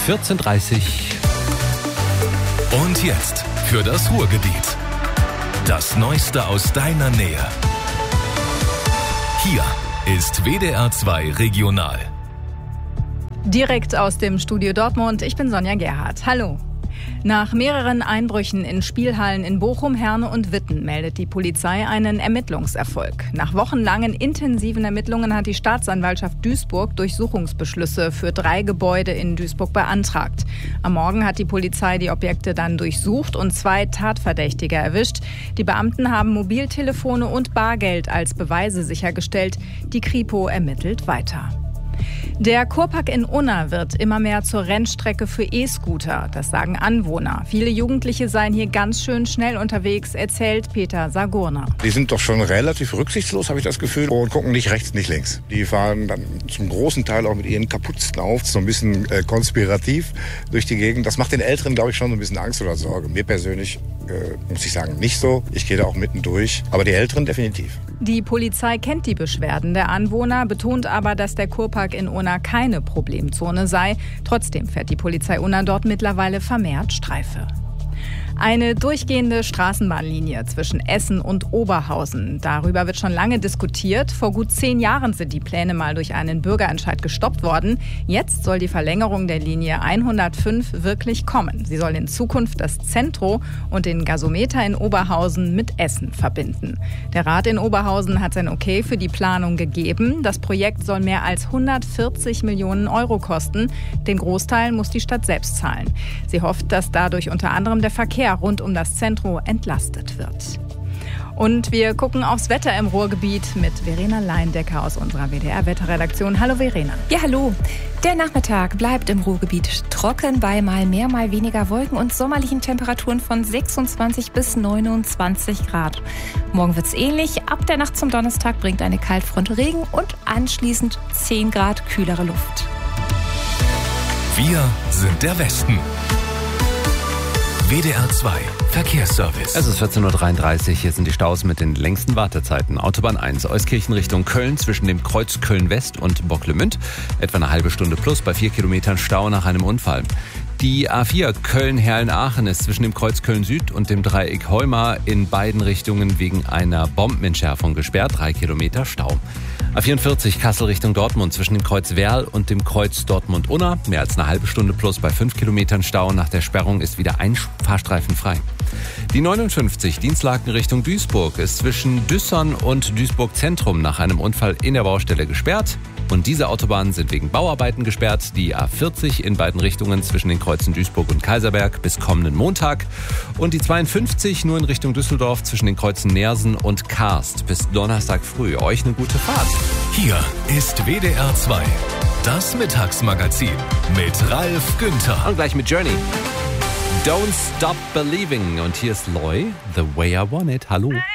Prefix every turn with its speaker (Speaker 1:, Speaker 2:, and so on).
Speaker 1: 14:30 Uhr.
Speaker 2: Und jetzt für das Ruhrgebiet. Das Neueste aus deiner Nähe. Hier ist WDR 2 Regional.
Speaker 3: Direkt aus dem Studio Dortmund, ich bin Sonja Gerhardt. Hallo. Nach mehreren Einbrüchen in Spielhallen in Bochum, Herne und Witten meldet die Polizei einen Ermittlungserfolg. Nach wochenlangen intensiven Ermittlungen hat die Staatsanwaltschaft Duisburg Durchsuchungsbeschlüsse für 3 Gebäude in Duisburg beantragt. Am Morgen hat die Polizei die Objekte dann durchsucht und 2 Tatverdächtige erwischt. Die Beamten haben Mobiltelefone und Bargeld als Beweise sichergestellt. Die Kripo ermittelt weiter. Der Kurpark in Unna wird immer mehr zur Rennstrecke für E-Scooter. Das sagen Anwohner. Viele Jugendliche seien hier ganz schön schnell unterwegs, erzählt Peter Sagurner.
Speaker 4: Die sind doch schon relativ rücksichtslos, habe ich das Gefühl, und gucken nicht rechts, nicht links. Die fahren dann zum großen Teil auch mit ihren Kapuzen auf, so ein bisschen konspirativ durch die Gegend. Das macht den Älteren, glaube ich, schon so ein bisschen Angst oder Sorge. Mir persönlich, muss ich sagen, nicht so. Ich gehe da auch mitten durch, aber die Älteren definitiv.
Speaker 3: Die Polizei kennt die Beschwerden der Anwohner, betont aber, dass der Kurpark in Unna keine Problemzone sei. Trotzdem fährt die Polizei Unna dort mittlerweile vermehrt Streife. Eine durchgehende Straßenbahnlinie zwischen Essen und Oberhausen. Darüber wird schon lange diskutiert. Vor gut 10 Jahren sind die Pläne mal durch einen Bürgerentscheid gestoppt worden. Jetzt soll die Verlängerung der Linie 105 wirklich kommen. Sie soll in Zukunft das Zentro und den Gasometer in Oberhausen mit Essen verbinden. Der Rat in Oberhausen hat sein Okay für die Planung gegeben. Das Projekt soll mehr als 140 Millionen Euro kosten. Den Großteil muss die Stadt selbst zahlen. Sie hofft, dass dadurch unter anderem der Verkehr rund um das Zentrum entlastet wird. Und wir gucken aufs Wetter im Ruhrgebiet mit Verena Leindecker aus unserer WDR-Wetterredaktion. Hallo Verena.
Speaker 5: Ja, hallo. Der Nachmittag bleibt im Ruhrgebiet trocken bei mal mehr, mal weniger Wolken und sommerlichen Temperaturen von 26 bis 29 Grad. Morgen wird's ähnlich. Ab der Nacht zum Donnerstag bringt eine Kaltfront Regen und anschließend 10 Grad kühlere Luft.
Speaker 2: Wir sind der Westen. WDR 2 Verkehrsservice.
Speaker 1: Es ist 14:33 Uhr, hier sind die Staus mit den längsten Wartezeiten. Autobahn 1, Euskirchen Richtung Köln zwischen dem Kreuz Köln-West und Bocklemünd. Etwa eine halbe Stunde plus bei 4 Kilometern Stau nach einem Unfall. Die A4 Köln-Herrlen-Aachen ist zwischen dem Kreuz Köln-Süd und dem Dreieck Heuma in beiden Richtungen wegen einer Bombenentschärfung gesperrt. 3 Kilometer Stau. A44 Kassel Richtung Dortmund zwischen dem Kreuz Werl und dem Kreuz Dortmund-Unna. Mehr als eine halbe Stunde plus bei 5 Kilometern Stau. Nach der Sperrung ist wieder ein Fahrstreifen frei. Die 59 Dienstlaken Richtung Duisburg ist zwischen Düssern und Duisburg Zentrum nach einem Unfall in der Baustelle gesperrt. Und diese Autobahnen sind wegen Bauarbeiten gesperrt. Die A40 in beiden Richtungen zwischen den Kreuzen Duisburg und Kaiserberg bis kommenden Montag. Und die 52 nur in Richtung Düsseldorf zwischen den Kreuzen Neersen und Karst bis Donnerstag früh. Euch eine gute Fahrt.
Speaker 2: Hier ist WDR 2, das Mittagsmagazin mit Ralf Günther.
Speaker 1: Und gleich mit Journey. Don't Stop Believing. Und hier ist Loy, The Way I Want It. Hallo.